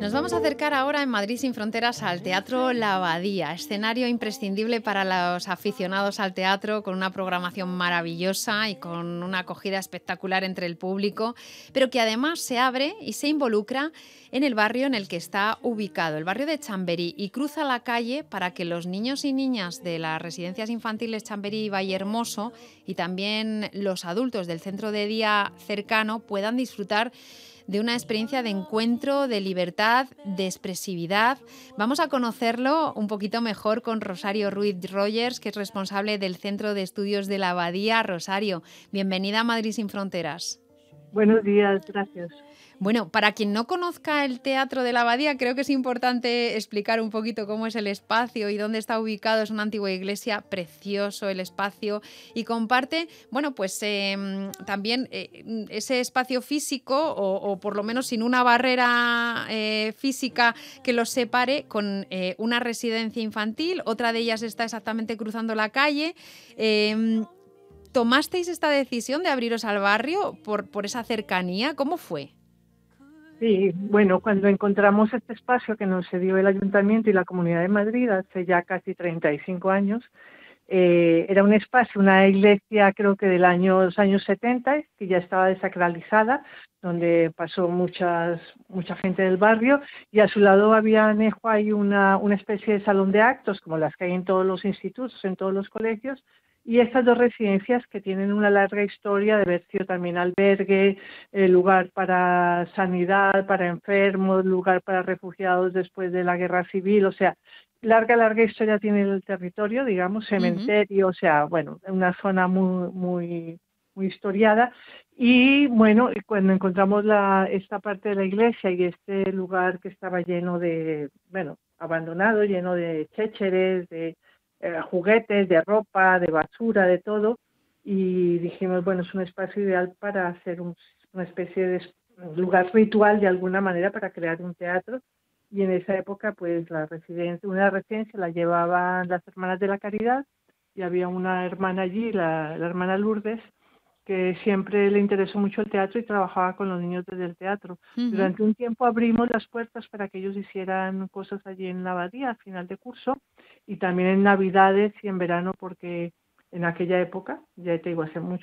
Nos vamos a acercar ahora en Madrid sin fronteras al Teatro La Abadía, escenario imprescindible para los aficionados al teatro, con una programación maravillosa y con una acogida espectacular entre el público, pero que además se abre y se involucra en el barrio en el que está ubicado, el barrio de Chamberí, y cruza la calle para que los niños y niñas de las residencias infantiles Chamberí y Vallehermoso y también los adultos del centro de día cercano puedan disfrutar de una experiencia de encuentro, de libertad, de expresividad. Vamos a conocerlo un poquito mejor con Rosario Ruiz Rogers, que es responsable del Centro de Estudios de la Abadía. Rosario, bienvenida a Madrid sin fronteras. Buenos días, gracias. Bueno, para quien no conozca el Teatro de la Abadía, creo que es importante explicar un poquito cómo es el espacio y dónde está ubicado. Es una antigua iglesia, precioso el espacio, y comparte, bueno, pues también ese espacio físico, o por lo menos sin una barrera física que los separe, con una residencia infantil. Otra de ellas está exactamente cruzando la calle. ¿Tomasteis esta decisión de abriros al barrio por esa cercanía? ¿Cómo fue? Sí, bueno, cuando encontramos este espacio que nos cedió el Ayuntamiento y la Comunidad de Madrid hace ya casi 35 años, era un espacio, una iglesia creo que de los años 70, que ya estaba desacralizada, donde pasó mucha gente del barrio, y a su lado había anejo ahí una especie de salón de actos, como las que hay en todos los institutos, en todos los colegios, y estas dos residencias que tienen una larga historia de haber sido también albergue, lugar para sanidad, para enfermos, lugar para refugiados después de la guerra civil, o sea, larga historia tiene el territorio, digamos, cementerio, o sea, bueno, una zona muy historiada. Y bueno, cuando encontramos esta parte de la iglesia y este lugar que estaba lleno de, bueno, abandonado, lleno de chécheres, de juguetes, de ropa, de basura, de todo, y dijimos, bueno, es un espacio ideal para hacer una especie de lugar ritual de alguna manera para crear un teatro. Y en esa época, pues una residencia la llevaban las Hermanas de la Caridad, y había una hermana allí, la hermana Lourdes, que siempre le interesó mucho el teatro y trabajaba con los niños desde el teatro. Durante un tiempo abrimos las puertas para que ellos hicieran cosas allí en la abadía a final de curso, y también en Navidades y en verano, porque en aquella época, ya te digo, hace mucho